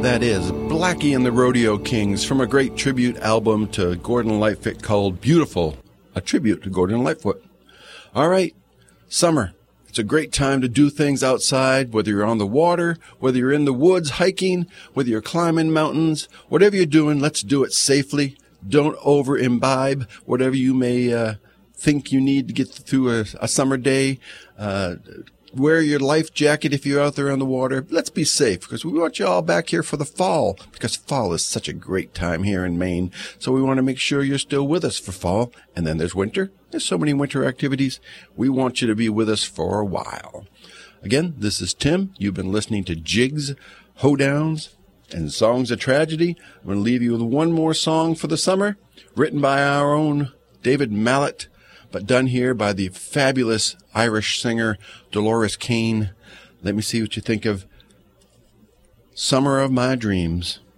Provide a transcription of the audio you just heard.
That is Blackie and the Rodeo Kings from a great tribute album to Gordon Lightfoot called Beautiful, a tribute to Gordon Lightfoot. All right, summer. It's a great time to do things outside, whether you're on the water, whether you're in the woods hiking, whether you're climbing mountains, whatever you're doing, let's do it safely. Don't over-imbibe whatever you may think you need to get through a summer day. Wear your life jacket if you're out there on the water. Let's be safe because we want you all back here for the fall because fall is such a great time here in Maine. So we want to make sure you're still with us for fall. And then there's winter. There's so many winter activities. We want you to be with us for a while. Again, this is Tim. You've been listening to Jigs, Hoedowns, and Songs of Tragedy. I'm going to leave you with one more song for the summer, written by our own David Mallet, but done here by the fabulous Irish singer Dolores Kane. Let me see what you think of Summer of My Dreams.